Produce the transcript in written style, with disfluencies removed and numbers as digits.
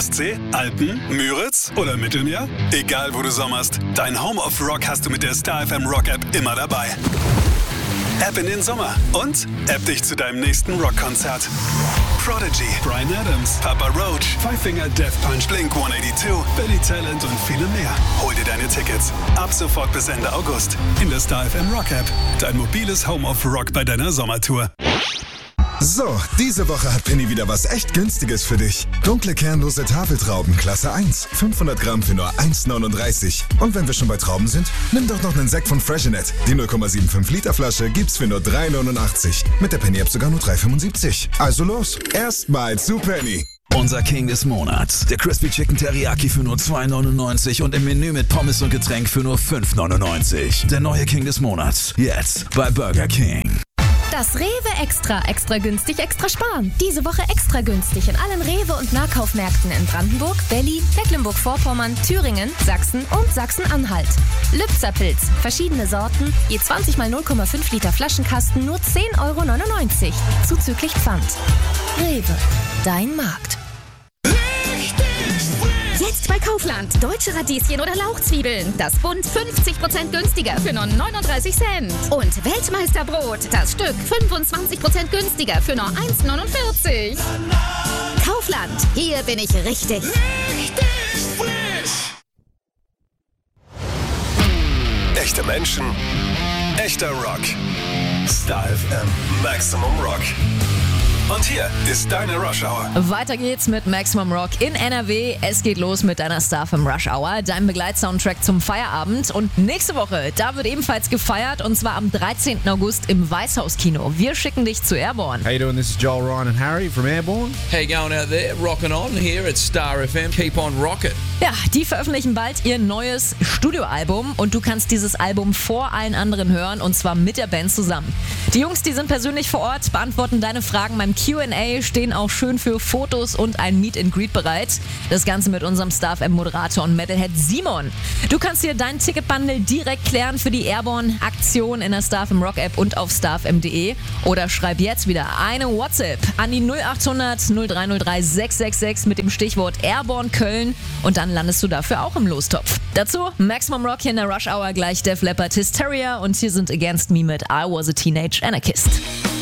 Ostsee, Alpen, Müritz oder Mittelmeer? Egal wo du sommerst, dein Home of Rock hast du mit der Star FM Rock App immer dabei. App in den Sommer und App dich zu deinem nächsten Rockkonzert. Prodigy, Bryan Adams, Papa Roach, Five Finger Death Punch, Blink-182, Billy Talent und viele mehr. Hol dir deine Tickets ab sofort bis Ende August in der Star FM Rock App. Dein mobiles Home of Rock bei deiner Sommertour. So, diese Woche hat Penny wieder was echt Günstiges für dich. Dunkle kernlose Tafeltrauben, Klasse 1. 500 Gramm für nur 1,39. Und wenn wir schon bei Trauben sind, nimm doch noch einen Sekt von Freshenet. Die 0,75 Liter Flasche gibt's für nur 3,89. Mit der Penny-App sogar nur 3,75. Also los, erstmal zu Penny. Unser King des Monats. Der Crispy Chicken Teriyaki für nur 2,99 und im Menü mit Pommes und Getränk für nur 5,99. Der neue King des Monats. Jetzt bei Burger King. Das Rewe Extra günstig, extra sparen. Diese Woche extra günstig in allen Rewe- und Nahkaufmärkten in Brandenburg, Berlin, Mecklenburg-Vorpommern, Thüringen, Sachsen und Sachsen-Anhalt. Lübzer Pilz, verschiedene Sorten, je 20 mal 0,5 Liter Flaschenkasten, nur 10,99 €, zuzüglich Pfand. Rewe, dein Markt. Jetzt bei Kaufland. Deutsche Radieschen oder Lauchzwiebeln. Das Bund 50% günstiger für nur 39 Cent. Und Weltmeisterbrot. Das Stück 25% günstiger für nur 1,49. Kaufland. Hier bin ich richtig. Echte Menschen, echter Rock. Star FM Maximum Rock. Und hier ist deine Rush Hour. Weiter geht's mit Maximum Rock in NRW. Es geht los mit deiner Star FM Rush Hour, deinem Begleitsoundtrack zum Feierabend. Und nächste Woche, da wird ebenfalls gefeiert, und zwar am 13. August im Weißhauskino. Wir schicken dich zu Airborne. How you doing? This is Joel, Ryan and Harry from Airborne. Hey, going out there, rocking on here at Star FM. Keep on rocking. Ja, die veröffentlichen bald ihr neues Studioalbum und du kannst dieses Album vor allen anderen hören, und zwar mit der Band zusammen. Die Jungs, die sind persönlich vor Ort, beantworten deine Fragen beim Q&A, stehen auch schön für Fotos und ein Meet and Greet bereit. Das Ganze mit unserem Star FM Moderator und Metalhead Simon. Du kannst hier deinen Ticketbundle direkt klären für die Airborne-Aktion in der Star FM Rock App und auf starfm.de oder schreib jetzt wieder eine WhatsApp an die 0800 0303 666 mit dem Stichwort Airborne Köln und dann landest du dafür auch im Lostopf. Dazu Maximum Rock hier in der Rush Hour, gleich Def Leppard Hysteria und hier sind Against Me mit I Was a Teenage Anarchist.